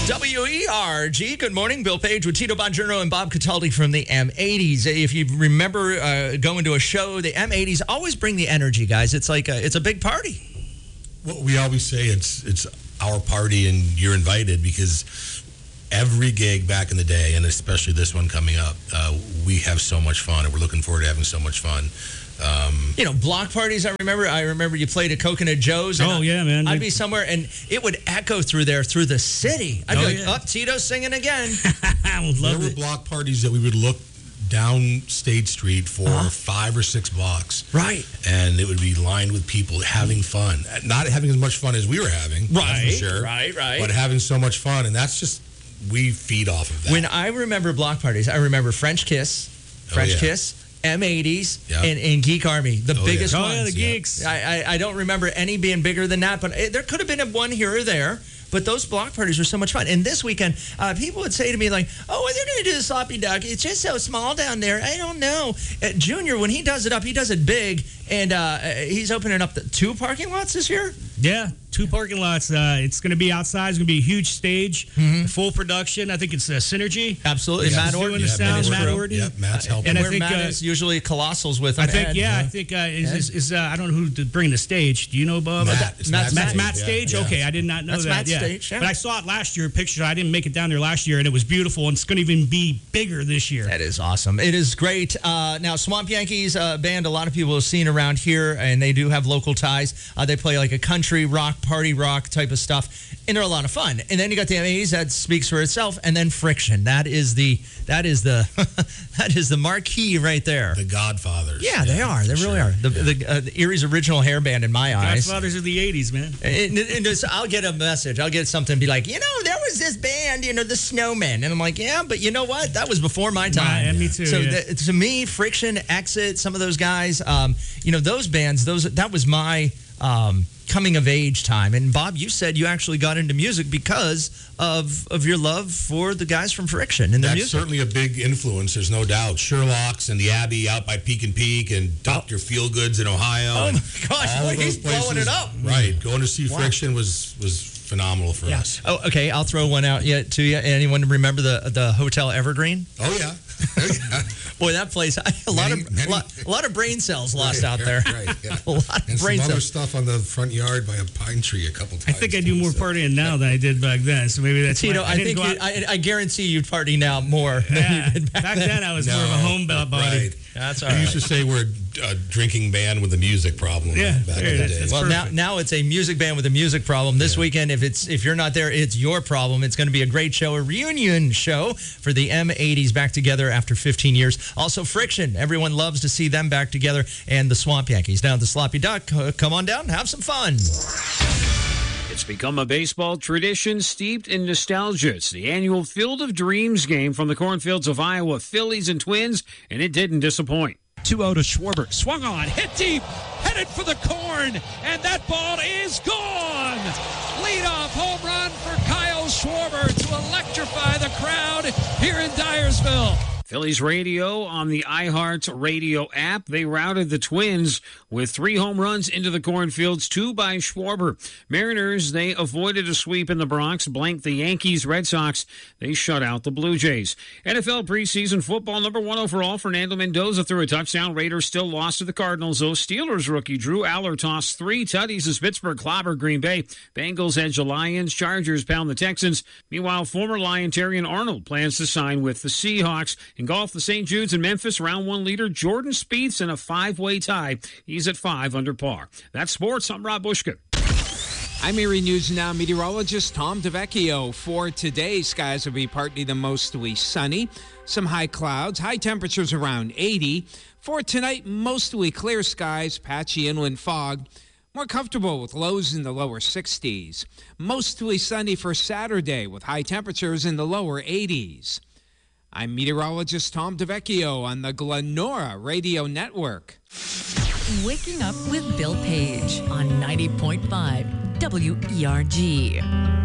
WERG, good morning. Bill Page with Tito Bongiorno and Bob Cataldi from the M80s. If you remember going to a show, the M80s always bring the energy, guys. It's like it's a big party. Well, we always say it's our party and you're invited because every gig back in the day, and especially this one coming up, we have so much fun, and we're looking forward to having so much fun. Block parties, I remember you played at Coconut Joe's. And yeah, man. I'd be somewhere, and it would echo through the city. I'd be like, Tito's singing again. I would love it. There were block parties that we would look down State Street for 5 or 6 blocks. Right. And it would be lined with people having fun. Not having as much fun as we were having. Right, that's for sure. Right. But having so much fun, and that's just, we feed off of that. When I remember block parties, I remember French Kiss, M80s, and Geek Army, the biggest ones. Oh, yeah, the Geeks. I don't remember any being bigger than that, but there could have been one here or there. But those block parties were so much fun. And this weekend, people would say to me, like, oh, they're going to do the Sloppy Duck. It's just so small down there. I don't know. Junior, when he does it up, he does it big. And he's opening up 2 parking lots this year? Yeah, 2 parking lots. It's going to be outside. It's going to be a huge stage, full production. I think it's Synergy. Absolutely. Matt Orton. Doing the sound. Matt Orton. Yep, Matt's helping. And I think Matt is usually Colossals with him. I think, I don't know who to bring the stage. Do you know, Bob? Matt's stage? Yeah. Okay, I did not know That's that. Matt's stage, yeah. But I saw it last year, pictures. I didn't make it down there last year, and it was beautiful, and it's going to even be bigger this year. That is awesome. It is great. Now, Swamp Yankees band, a lot of people have seen around here, and they do have local ties. They play like a country rock, party rock type of stuff, and they're a lot of fun. And then you got the M80s, that speaks for itself, and then Friction. That is the that is the marquee right there. The Godfathers. Yeah, they are. They really are. The Erie's original hair band in my eyes. Godfathers of the 80s, man. And I'll get a message. I'll get something and be like, there was this band, the Snowmen. And I'm like, yeah, but you know what? That was before my time. Me too. So to me, Friction, Exit, some of those guys, those bands, that was my coming of age time. And Bob, you said you actually got into music because of your love for the guys from Friction and their music. That's certainly a big influence, there's no doubt. Sherlock's and the Abbey out by Peak and Peak and Dr. Feelgood's in Ohio. Oh my gosh, he's blowing it up. Right, going to see Friction was phenomenal for us. Oh, okay, I'll throw one out to you. Anyone remember the Hotel Evergreen? Oh yeah. Boy, that place, a lot of brain cells lost out there. Right, yeah. A lot of and brain some other cells. stuff on the front yard by a pine tree a couple times. I think I do more partying now than I did back then, so maybe that's Tito, I guarantee you party now more than you did back then. I was more of a home body. Right. That's all right. We used to say we're a drinking band with a music problem back in the day. Well, now it's a music band with a music problem. This weekend, if you're not there, it's your problem. It's going to be a great show, a reunion show for the M80s back together after 15 years. Also, Friction. Everyone loves to see them back together. And the Swamp Yankees down at the Sloppy Duck. Come on down, have some fun. It's become a baseball tradition steeped in nostalgia. It's the annual Field of Dreams game from the cornfields of Iowa, Phillies and Twins, and it didn't disappoint. 2-0 to Schwarber. Swung on, hit deep, headed for the corn, and that ball is gone. Leadoff home run for Kyle Schwarber to electrify the crowd here in Dyersville. Phillies radio on the iHeart Radio app. They routed the Twins with 3 home runs into the cornfields, 2 by Schwarber. Mariners, they avoided a sweep in the Bronx, blanked the Yankees. Red Sox, they shut out the Blue Jays. NFL preseason football, number 1 overall, Fernando Mendoza threw a touchdown. Raiders still lost to the Cardinals, though. Steelers rookie Drew Aller tossed 3 tutties as Pittsburgh clobbered Green Bay. Bengals edge the Lions. Chargers pound the Texans. Meanwhile, former Lion Terrion Arnold plans to sign with the Seahawks. In golf, the St. Jude's in Memphis, round 1 leader Jordan Spieth's in a 5-way tie. He's at 5 under par. That's sports. I'm Rob Bushka. I'm Erie News Now meteorologist Tom DeVecchio. For today, skies will be partly to mostly sunny. Some high clouds, high temperatures around 80. For tonight, mostly clear skies, patchy inland fog. More comfortable with lows in the lower 60s. Mostly sunny for Saturday with high temperatures in the lower 80s. I'm meteorologist Tom DeVecchio on the Glenora Radio Network. Waking up with Bill Page on 90.5 WERG.